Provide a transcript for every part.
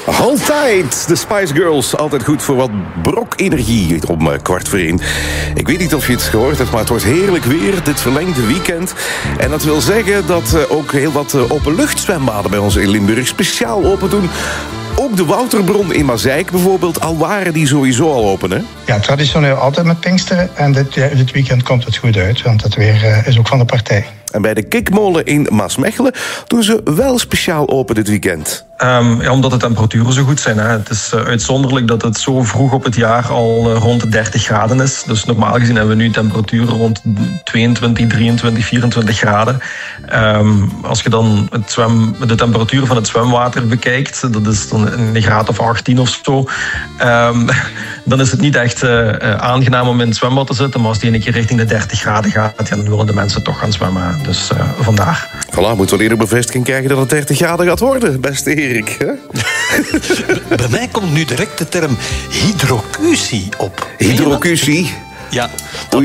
Altijd, de Spice Girls. Altijd goed voor wat brok-energie om 1:15. Ik weet niet of je het gehoord hebt, maar het wordt heerlijk weer dit verlengde weekend. En dat wil zeggen dat ook heel wat openluchtzwembaden bij ons in Limburg speciaal open doen. Ook de Wouterbron in Mazeik bijvoorbeeld, al waren die sowieso al open, hè? Ja, traditioneel altijd met Pinksteren. En dit weekend komt het goed uit, want het weer is ook van de partij. En bij de Kikmolen in Maasmechelen doen ze wel speciaal open dit weekend. Omdat de temperaturen zo goed zijn. Hè. Het is uitzonderlijk dat het zo vroeg op het jaar al rond de 30 graden is. Dus normaal gezien hebben we nu temperaturen rond 22, 23, 24 graden. Als je dan de temperatuur van het zwemwater bekijkt, dat is dan een graad of 18 of zo. Dan is het niet echt aangenaam om in het zwembad te zitten. Maar als die een keer richting de 30 graden gaat, ja, dan willen de mensen toch gaan zwemmen. Dus vandaar. Voilà, moeten we eerder bevestiging krijgen dat het 30 graden gaat worden, beste Erik. Hè? Bij mij komt nu direct de term hydrocutie op. Hydrocutie? Ja, dat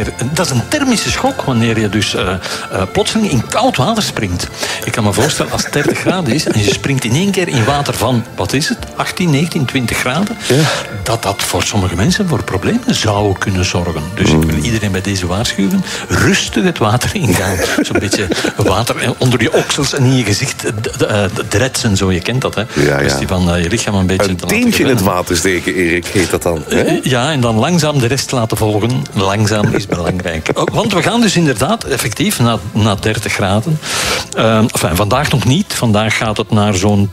is een thermische schok wanneer je dus plotseling in koud water springt. Ik kan me voorstellen, als het 30 graden is en je springt in één keer in water van, wat is het, 18, 19, 20 graden, ja, dat voor sommige mensen voor problemen zou kunnen zorgen. Dus ik wil iedereen bij deze waarschuwen, rustig het water ingaan. Zo'n beetje water onder je oksels en in je gezicht dretsen, zo, je kent dat, hè? Ja, kwestie van je lichaam een beetje een te laten teentje in het gewennen. water steken, Erik, heet dat dan. Ja, en dan langzaam de rest laten volgen. Langzaam is belangrijk. Want we gaan dus inderdaad effectief naar 30 graden. Vandaag nog niet. Vandaag gaat het naar zo'n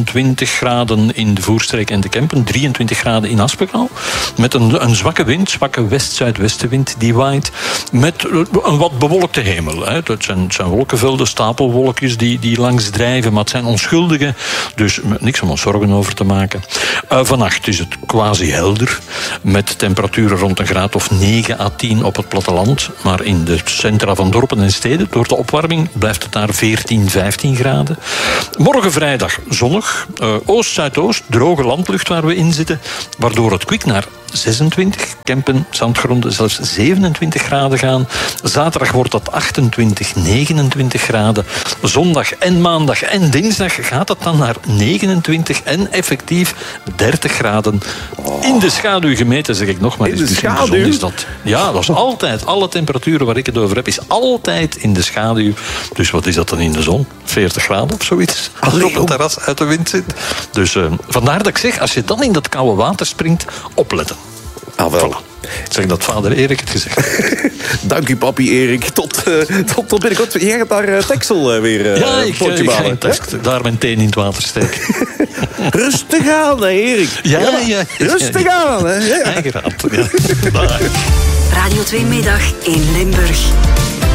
22 graden in de Voerstreek en de Kempen. 23 graden in Aspengouw. Met een zwakke wind, zwakke west-zuidwestenwind die waait. Met een wat bewolkte hemel. Hè. Het zijn wolkenvelden, stapelwolkjes die langs drijven. Maar het zijn onschuldige. Dus niks om ons zorgen over te maken. Vannacht is het quasi helder. Met temperaturen rond een graad of 9 à 10 op het platteland. Maar in de centra van dorpen en steden, door de opwarming, blijft het daar 14, 15 graden. Morgen vrijdag zonnig. Oost-zuidoost, droge landlucht waar we in zitten. Waardoor het kwik naar 26, Kempen, Zandgronden, zelfs 27 graden gaan. Zaterdag wordt dat 28, 29 graden. Zondag en maandag en dinsdag gaat het dan naar 29 en effectief 30 graden. In de schaduw gemeten, zeg ik nog maar. In de dus schaduw? is dat, ja, dat is altijd. Alle temperaturen waar ik het over heb, is altijd in de schaduw. Dus wat is dat dan in de zon? 40 graden of zoiets? Als je op het terras uit de wind zit. Dus vandaar dat ik zeg, als je dan in dat koude water springt, opletten. Ah, wel. Voilà. Ik zeg dat vader Erik het gezegd heeft. Dank u, papi Erik. Tot binnenkort. Jij gaat daar Texel weer ja, ik ga balen, daar mijn teen in het water steken. Rustig aan, hè, Erik. Ja. Rustig aan, hè. Eigen raad. Ja. Radio 2 Middag in Limburg.